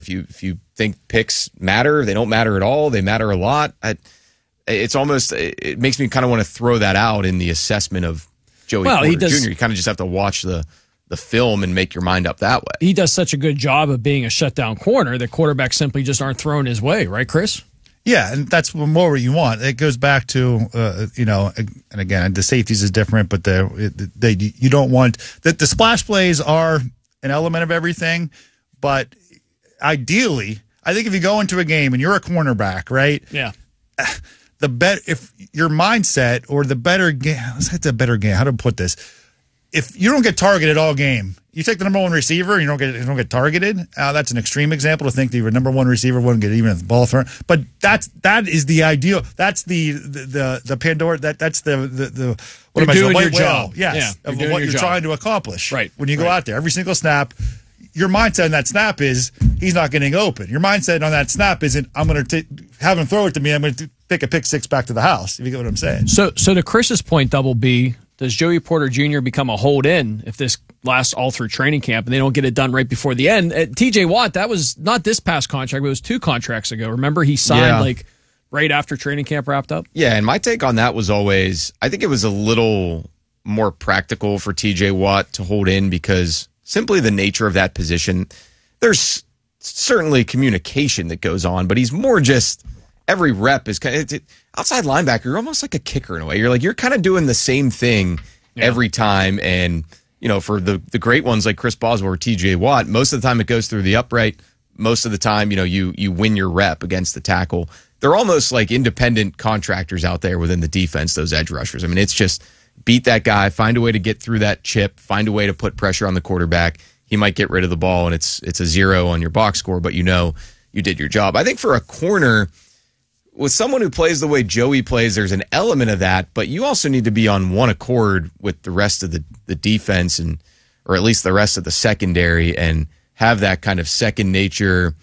If you think picks matter, they don't matter at all. They matter a lot. It makes me kind of want to throw that out in the assessment of Joey Porter Jr. You kind of just have to watch the film and make your mind up that way. He does such a good job of being a shutdown corner that quarterbacks simply just aren't thrown his way, right, Chris? Yeah, and that's more what you want. It goes back to, and again, the safeties is different, but you don't want the splash plays are an element of everything, but ideally, I think if you go into a game and you're a cornerback, right? Yeah. If your mindset or the better game, let's hit the better game. How to put this? If you don't get targeted all game, you take the number one receiver and you don't get targeted. That's an extreme example to think that your number one receiver wouldn't get even the ball thrown. But that is the ideal. That's the Pandora. That's the what am I saying? Your job. Yes, of what you're trying to accomplish. Right. When you go out there, every single snap. Your mindset on that snap is he's not getting open. Your mindset on that snap isn't I'm going to have him throw it to me. I'm going to take a pick six back to the house. If you get what I'm saying. So to Chris's point, Double B, does Joey Porter Jr. become a hold in if this lasts all through training camp and they don't get it done right before the end? TJ Watt, that was not this past contract, but it was 2 contracts ago. Remember, he signed right after training camp wrapped up? Yeah, and my take on that was always, I think it was a little more practical for TJ Watt to hold in because simply the nature of that position. There's certainly communication that goes on, but he's more just every rep is kind of outside linebacker. You're almost like a kicker in a way. You're kind of doing the same thing every time. And, for the great ones like Chris Boswell or TJ Watt, most of the time it goes through the upright. Most of the time, you win your rep against the tackle. They're almost like independent contractors out there within the defense, those edge rushers. I mean, it's just beat that guy, find a way to get through that chip, find a way to put pressure on the quarterback. He might get rid of the ball, and it's a 0 on your box score, but you did your job. I think for a corner, with someone who plays the way Joey plays, there's an element of that, but you also need to be on one accord with the rest of the defense or at least the rest of the secondary and have that kind of second nature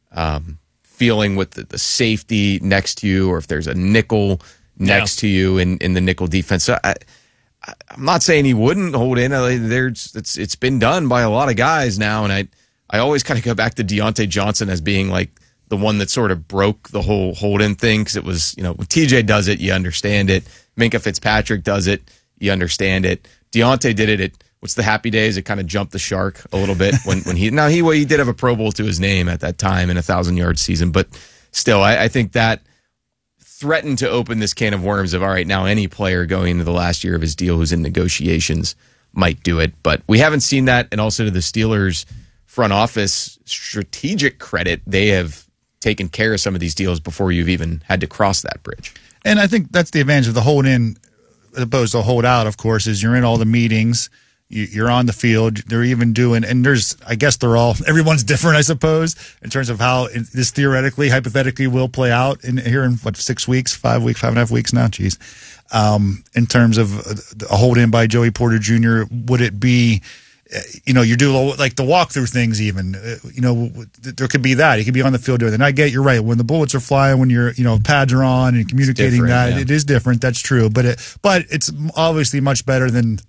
feeling with the safety next to you or if there's a nickel next to you in the nickel defense. So I'm not saying he wouldn't hold in. It's been done by a lot of guys now, and I always kind of go back to Deontay Johnson as being like the one that sort of broke the whole hold-in thing because it was, when TJ does it, you understand it. Minkah Fitzpatrick does it, you understand it. Deontay did it at, what's the Happy Days? It kind of jumped the shark a little bit when he did have a Pro Bowl to his name at that time in a 1,000-yard season, but still, I think that threatened to open this can of worms of, all right, now any player going into the last year of his deal who's in negotiations might do it. But we haven't seen that. And also to the Steelers front office strategic credit, they have taken care of some of these deals before you've even had to cross that bridge. And I think that's the advantage of the hold in as opposed to hold out, of course, is you're in all the meetings. You're on the field. They're even doing, and everyone's different, I suppose, in terms of how this theoretically, hypothetically will play out here in 6 weeks, 5 weeks, 5.5 weeks now. Geez. In terms of a hold in by Joey Porter Jr., would it be, you do like the walkthrough things even, there could be that. He could be on the field doing it. And I get, you're right. When the bullets are flying, when you're, pads are on and communicating that, it is different. That's true. But it's obviously much better than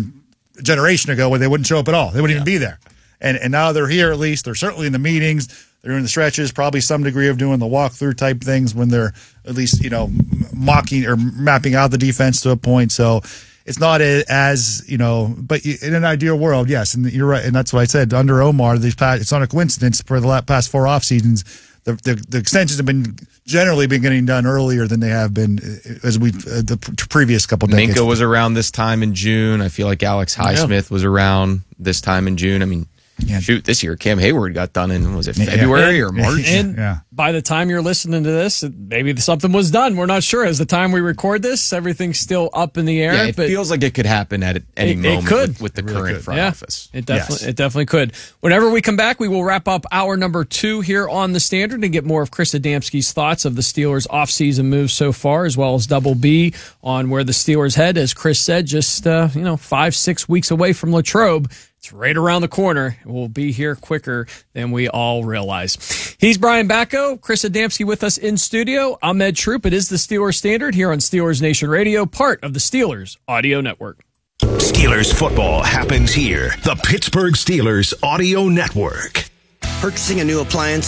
a generation ago where they wouldn't show up at all. They wouldn't even be there. And now they're here at least. They're certainly in the meetings. They're in the stretches, probably some degree of doing the walkthrough type things when they're at least, mocking or mapping out the defense to a point. So it's not as, but in an ideal world, yes. And you're right. And that's what I said. Under Omar, it's not a coincidence for the past 4 off seasons. The extensions have been generally getting done earlier than they have been the previous couple decades. Minkah was around this time in June. I feel like Alex Highsmith was around this time in June. I mean, this year Cam Hayward got done in, was it February or March? And by the time you're listening to this, maybe something was done. We're not sure. As the time we record this, everything's still up in the air. Yeah, it feels like it could happen at any moment could. with the current front office. It definitely could. Whenever we come back, we will wrap up hour number 2 here on The Standard and get more of Chris Adamski's thoughts of the Steelers' offseason moves so far, as well as Double B on where the Steelers head. As Chris said, just 5-6 weeks away from Latrobe. It's right around the corner. We'll be here quicker than we all realize. He's Brian Bacco, Chris Adamski with us in studio. I'm Ed Troop. It is the Steelers Standard here on Steelers Nation Radio, part of the Steelers Audio Network. Steelers football happens here. The Pittsburgh Steelers Audio Network. Purchasing a new appliance